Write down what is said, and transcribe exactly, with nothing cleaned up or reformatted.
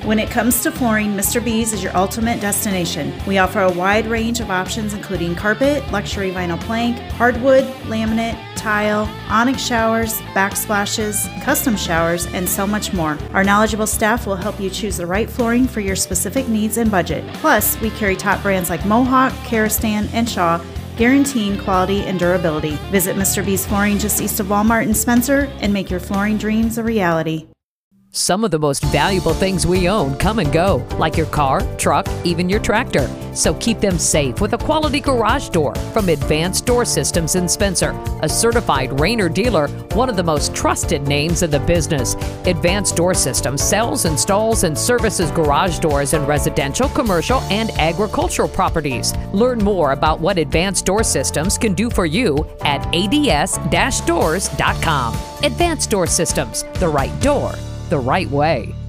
When it comes to flooring, Mister B's is your ultimate destination. We offer a wide range of options including carpet, luxury vinyl plank, hardwood, laminate, tile, onyx showers, backsplashes, custom showers, and so much more. Our knowledgeable staff will help you choose the right flooring for your specific needs and budget. Plus, we carry top brands like Mohawk, Karastan, and Shaw, guaranteeing quality and durability. Visit Mister B's Flooring just east of Walmart in Spencer and make your flooring dreams a reality. Some of the most valuable things we own come and go, like your car, truck, even your tractor. So keep them safe with a quality garage door from Advanced Door Systems in Spencer, a certified Rainer dealer, one of the most trusted names in the business. Advanced Door Systems sells, installs, and services garage doors in residential, commercial, and agricultural properties. Learn more about what Advanced Door Systems can do for you at A D S dash doors dot com. Advanced Door Systems, the right door, the right way.